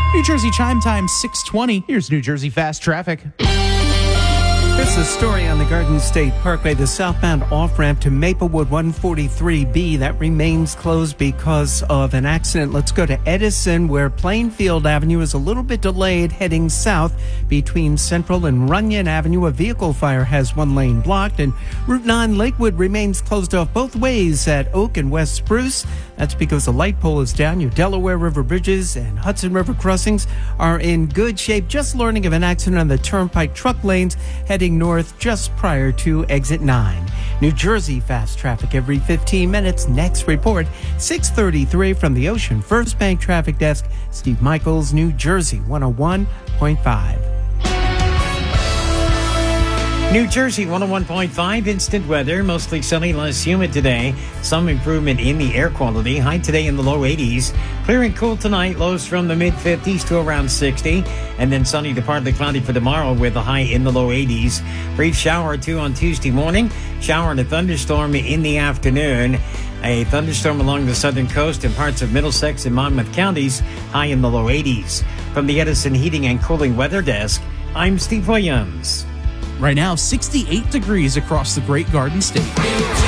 New Jersey chime time 6:20. Here's New Jersey fast traffic. Here's the story on the Garden State Parkway. The southbound off-ramp to Maplewood 143B, that remains closed because of an accident. Let's go to Edison, where Plainfield Avenue is a little bit delayed heading south between Central and Runyon Avenue. A vehicle fire has one lane blocked, and Route 9 Lakewood remains closed off both ways at Oak and West Spruce. That's because the light pole is down. Your Delaware River bridges and Hudson River crossings are in good shape. Just learning of an accident on the Turnpike truck lanes heading north just prior to exit 9. New Jersey fast traffic every 15 minutes. Next report, 6:33 from the Ocean First Bank Traffic Desk. Steve Michaels, New Jersey 101.5. New Jersey 101.5 instant weather, mostly sunny, less humid today. Some improvement in the air quality. High today in the low 80s. Clear and cool tonight, lows from the mid 50s to around 60. And then sunny to partly cloudy for tomorrow with a high in the low 80s. Brief shower or two on Tuesday morning. Shower and a thunderstorm in the afternoon. A thunderstorm along the southern coast and parts of Middlesex and Monmouth counties, high in the low 80s. From the Edison Heating and Cooling Weather Desk, I'm Steve Williams. Right now, 68 degrees across the Great Garden State.